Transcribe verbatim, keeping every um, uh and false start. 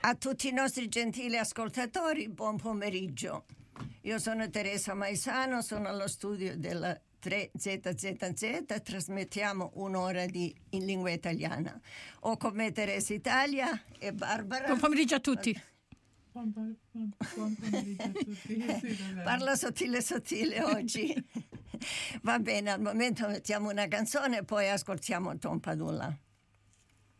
A tutti i nostri gentili ascoltatori, buon pomeriggio. Io sono Teresa Maisano, sono allo studio della tre Z Z Z, trasmettiamo un'ora di, in lingua italiana. Ho con me Teresa Italia e Barbara. Buon pomeriggio a tutti. Buon, buon, buon pomeriggio a tutti. Sì, parla sottile sottile oggi. Va bene, al momento mettiamo una canzone e poi ascoltiamo Tom Padula.